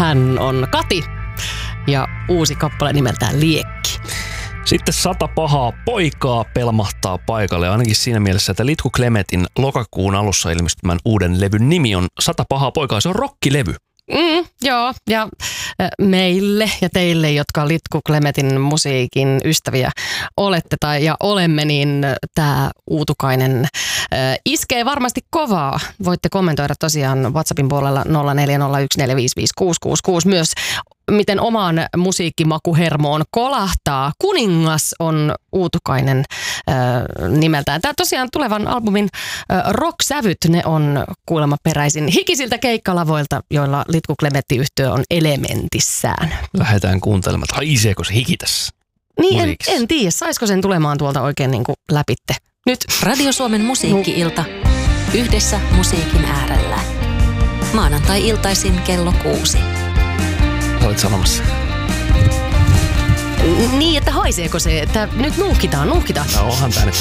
Hän on Kati ja uusi kappale nimeltään Liekki. Sitten 100 pahaa poikaa pelmahtaa paikalle, ainakin siinä mielessä, että Litku Klemetin lokakuun alussa ilmestymän uuden levyn nimi on 100 pahaa poikaa. Se on rockilevy. Joo, ja meille ja teille, jotka Litku Klemetin musiikin ystäviä olette ja olemme, niin tämä Uutukainen iskee varmasti kovaa. Voitte kommentoida tosiaan WhatsAppin puolella 0401455666 myös, miten omaan musiikkimakuhermoon kolahtaa. Kuningas on Uutukainen nimeltään. Tämä tosiaan tulevan albumin rock-sävyt, ne on kuulemma peräisin hikisiltä keikkalavoilta, joilla Litku Klemetti-yhtye on elementissään. Lähdetään kuuntelemaan. Haiseeko se hiki tässä? Niin, en tiedä. Saisiko sen tulemaan tuolta oikein niin kuin läpitte? Nyt. Radio Suomen musiikki-ilta. Yhdessä musiikin äärellä. Maanantai-iltaisin kello 6. Olet sanomassa. Niin, että haiseeko se, että nyt nuuhkitaan. No onhan tää nyt